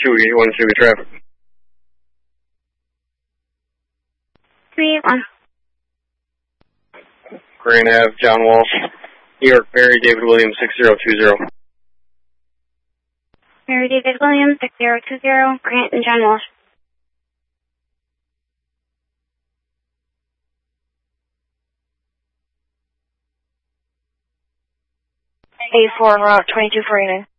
281 2 traffic. 381. Grand Ave, John Walsh. New York, Mary David Williams, 6020. Mary David Williams, 6020, Grant and John Walsh. A4 route 2249.